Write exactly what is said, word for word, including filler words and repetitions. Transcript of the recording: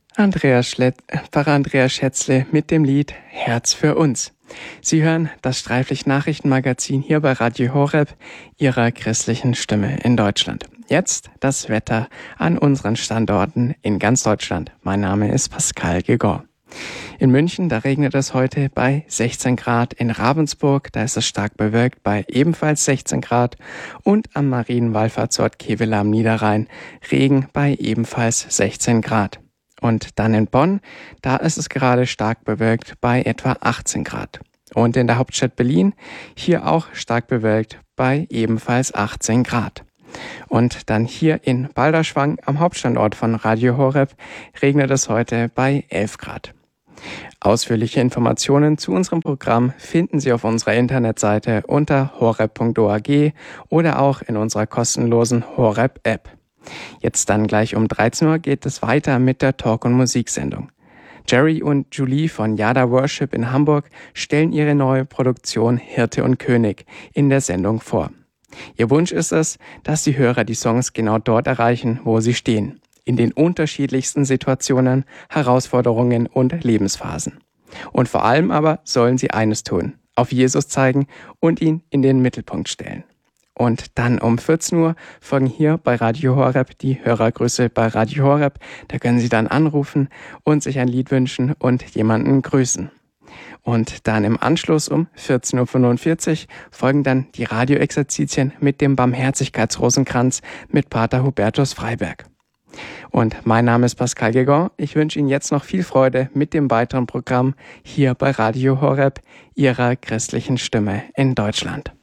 Andreas Schlett, Pfarrer Andreas Schätzle mit dem Lied Herz für uns. Sie hören das Streiflich Nachrichtenmagazin hier bei Radio Horeb, Ihrer christlichen Stimme in Deutschland. Jetzt das Wetter an unseren Standorten in ganz Deutschland. Mein Name ist Pascal Gegor. In München, da regnet es heute bei sechzehn Grad. In Ravensburg, da ist es stark bewölkt bei ebenfalls sechzehn Grad. Und am Marienwallfahrtsort Kevela am Niederrhein Regen bei ebenfalls sechzehn Grad. Und dann in Bonn, da ist es gerade stark bewölkt bei etwa achtzehn Grad. Und in der Hauptstadt Berlin, hier auch stark bewölkt bei ebenfalls achtzehn Grad. Und dann hier in Balderschwang am Hauptstandort von Radio Horeb regnet es heute bei elf Grad. Ausführliche Informationen zu unserem Programm finden Sie auf unserer Internetseite unter horeb punkt org oder auch in unserer kostenlosen Horeb-App. Jetzt dann gleich um dreizehn Uhr geht es weiter mit der Talk- und Musiksendung. Jerry und Julie von Yada Worship in Hamburg stellen ihre neue Produktion Hirte und König in der Sendung vor. Ihr Wunsch ist es, dass die Hörer die Songs genau dort erreichen, wo sie stehen. In den unterschiedlichsten Situationen, Herausforderungen und Lebensphasen. Und vor allem aber sollen sie eines tun, auf Jesus zeigen und ihn in den Mittelpunkt stellen. Und dann um vierzehn Uhr folgen hier bei Radio Horeb die Hörergrüße bei Radio Horeb. Da können Sie dann anrufen und sich ein Lied wünschen und jemanden grüßen. Und dann im Anschluss um vierzehn Uhr fünfundvierzig folgen dann die Radioexerzitien mit dem Barmherzigkeitsrosenkranz mit Pater Hubertus Freiberg. Und mein Name ist Pascal Gegor. Ich wünsche Ihnen jetzt noch viel Freude mit dem weiteren Programm hier bei Radio Horeb, Ihrer christlichen Stimme in Deutschland.